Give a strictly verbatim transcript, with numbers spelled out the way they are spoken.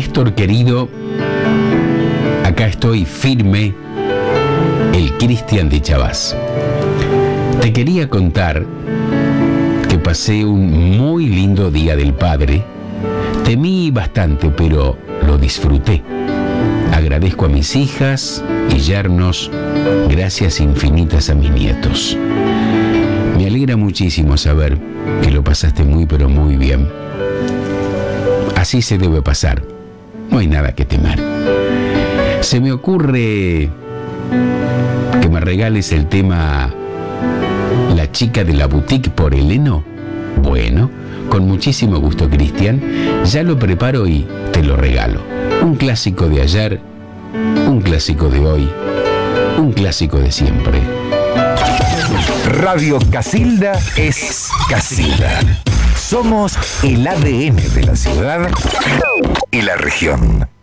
Néstor querido, acá estoy firme, el Cristian de Chabás. Te quería contar que pasé un muy lindo día del padre. Temí bastante, pero lo disfruté. Agradezco a mis hijas y yernos, gracias infinitas a mis nietos. Me alegra muchísimo saber que lo pasaste muy pero muy bien. Así se debe pasar, no hay nada que temer. Se me ocurre que me regales el tema La chica de la boutique por Eleno. Bueno, con muchísimo gusto, Cristian, ya lo preparo y te lo regalo. Un clásico de ayer, un clásico de hoy, un clásico de siempre. Radio Casilda es Casilda. Somos el A D N de la ciudad y la región.